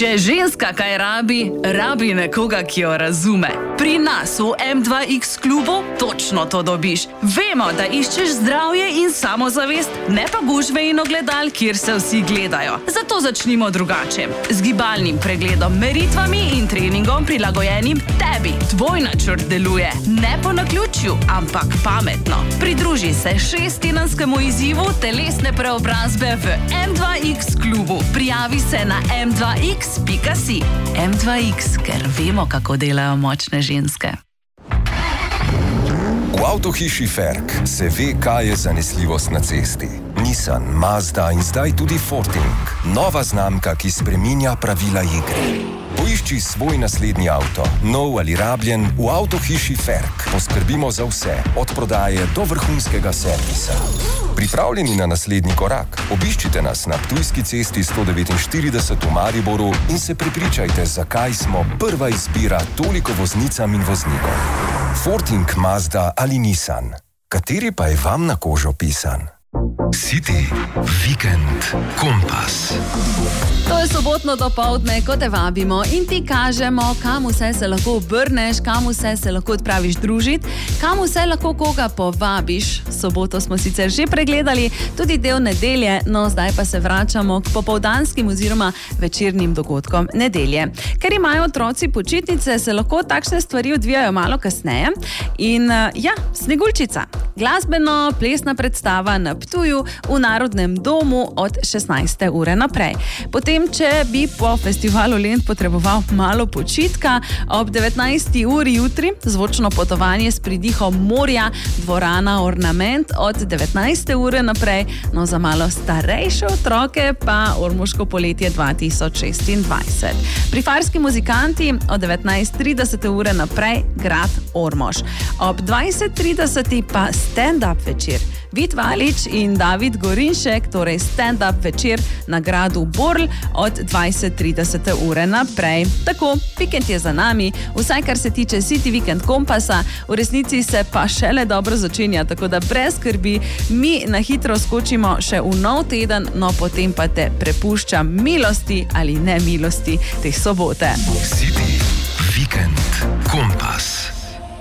Če ženska kaj rabi nekoga, ki jo razume. Pri nas v M2X klubu točno to dobiš. Vemo, da iščeš zdravje in samozavest, ne pa gužve in ogledal, kjer se vsi gledajo. Zato začnimo drugače. Z gibalnim pregledom, meritvami in treningom prilagojenim tebi. Tvoj načrt deluje. Ne po naključju, ampak pametno. Pridruži se 6-tedenskemu izzivu telesne preobrazbe v M2X klubu. Prijavi se na m2x.si. M2X, ker vemo, kako delajo močne ženske. V avtohiši Ferk se ve, kaj je zanesljivost na cesti. Nissan, Mazda in zdaj tudi Forting. Nova znamka, ki spreminja pravila igre. Poišči svoj naslednji avto, nov ali rabljen, v avtohiši Ferk. Poskrbimo za vse, od prodaje do vrhunskega servisa. Pripravljeni na naslednji korak? Obiščite nas na Ptujski cesti 149 v Mariboru in se prepričajte, zakaj smo prva izbira toliko voznicam in voznikom. Forting, Mazda ali Nissan. Kateri pa je vam na kožo pisan? City Weekend Kompas. To je sobotno dopoldne, ko te vabimo in ti kažemo, kam vse se lahko obrneš, kam vse se lahko odpraviš družiti, kam vse lahko koga povabiš. Soboto smo sicer že pregledali, tudi del nedelje, no zdaj pa se vračamo k popoldanskim oziroma večernim dogodkom nedelje. Ker imajo otroci počitnice, se lahko takšne stvari odvijajo malo kasneje. In Sneguljčica, glasbeno-plesna predstava na Ptuju v Narodnem domu od 16. ure naprej. Potem, če bi po festivalu Lent potreboval malo počitka, ob 19. uri jutri zvočno potovanje s pridihom morja, dvorana Ornament od 19. ure naprej, no za malo starejše otroke pa Ormoško poletje 2026. Pri Farski muzikanti od 19.30 ure naprej grad Ormož. Ob 20.30 pa stand-up večer. Vid Valič in David Gorinšek, torej stand-up večer na gradu Borl od 20.30 ure naprej. Tako, vikend je za nami, vsaj kar se tiče City Weekend Kompasa, v resnici se pa šele dobro začenja, tako da brez skrbi, mi na hitro skočimo še v nov teden, no potem pa te prepuščam milosti ali nemilosti te sobote. City Weekend Kompas.